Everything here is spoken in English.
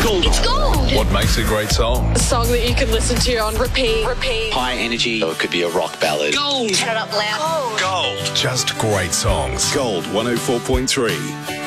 Gold. It's gold. What makes a great song? A song that you can listen to on repeat. High energy. Or it could be a rock ballad. Gold. Turn it up loud. Gold. Just great songs. Gold 104.3.